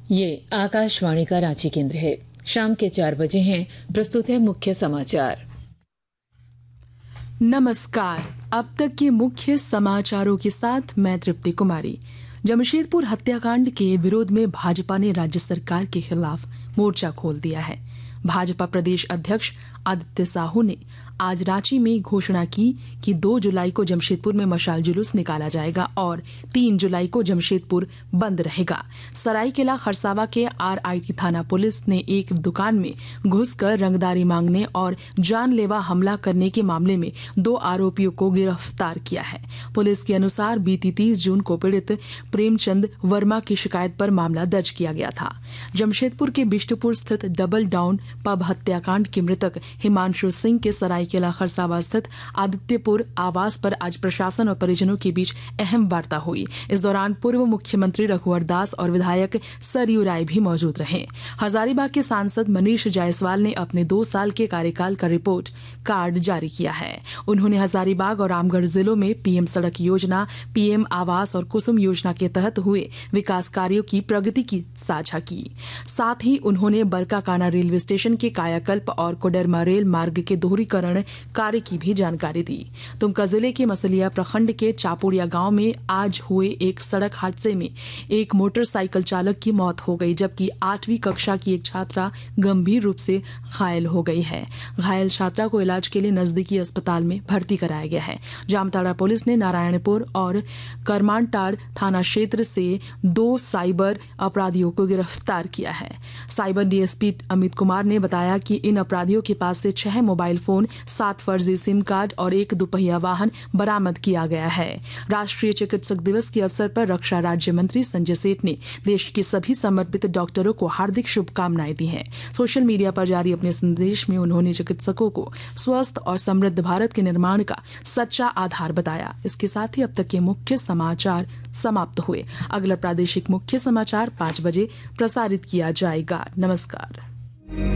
ये आकाशवाणी का रांची केंद्र है। शाम के 4 बजे हैं। प्रस्तुत है मुख्य समाचार। नमस्कार। अब तक के मुख्य समाचारों के साथ मैं तृप्ति कुमारी। जमशेदपुर हत्याकांड के विरोध में भाजपा ने राज्य सरकार के खिलाफ मोर्चा खोल दिया है। भाजपा प्रदेश अध्यक्ष आदित्य साहू ने आज रांची में घोषणा की कि 2 जुलाई को जमशेदपुर में मशाल जुलूस निकाला जाएगा और 3 जुलाई को जमशेदपुर बंद रहेगा। सरायकेला खरसावा के RIT थाना पुलिस ने एक दुकान में घुसकर रंगदारी मांगने और जानलेवा हमला करने के मामले में 2 आरोपियों को गिरफ्तार किया है। पुलिस के अनुसार बीती 30 जून को पीड़ित प्रेमचंद वर्मा की शिकायत पर मामला दर्ज किया गया था। जमशेदपुर के बिष्टुपुर स्थित डबल डाउन पब हत्याकांड के मृतक हिमांशु सिंह के सरायकेला खरसावा स्थित आदित्यपुर आवास पर आज प्रशासन और परिजनों के बीच अहम वार्ता हुई। इस दौरान पूर्व मुख्यमंत्री रघुवर दास और विधायक सरयू राय भी मौजूद रहे। हजारीबाग के सांसद मनीष जायसवाल ने अपने 2 साल के कार्यकाल का रिपोर्ट कार्ड जारी किया है। उन्होंने हजारीबाग और रामगढ़ जिलों में PM सड़क योजना, PM आवास और कुसुम योजना के तहत हुए विकास कार्यों की प्रगति की साझा की। साथ ही उन्होंने बरकाकाना रेलवे स्टेशन के कायाकल्प और कोडरमा रेल मार्ग के दोहरीकरण कार्य की भी जानकारी दी। दुमका जिले के मसलिया प्रखंड के चापुड़िया गांव में आज हुए एक सड़क हादसे में एक मोटरसाइकिल चालक की मौत हो गई, जबकि 8वीं कक्षा की एक छात्रा गंभीर रूप से घायल हो गई है। घायल छात्रा को इलाज के लिए नजदीकी अस्पताल में भर्ती कराया गया है। जामताड़ा पुलिस ने नारायणपुर और करमानटाड़ थाना क्षेत्र से 2 साइबर अपराधियों को गिरफ्तार किया है। साइबर DSP अमित कुमार ने बताया कि इन अपराधियों के पास से 6 मोबाइल फोन, 7 फर्जी सिम कार्ड और 1 दुपहिया वाहन बरामद किया गया है। राष्ट्रीय चिकित्सक दिवस के अवसर पर रक्षा राज्य मंत्री संजय सेठ ने देश के सभी समर्पित डॉक्टरों को हार्दिक शुभकामनाएं दी हैं। सोशल मीडिया पर जारी अपने संदेश में उन्होंने चिकित्सकों को स्वस्थ और समृद्ध भारत के निर्माण का सच्चा आधार बताया। इसके साथ ही अब तक के मुख्य समाचार समाप्त हुए। अगला प्रादेशिक मुख्य समाचार 5 बजे प्रसारित किया जाएगा। नमस्कार।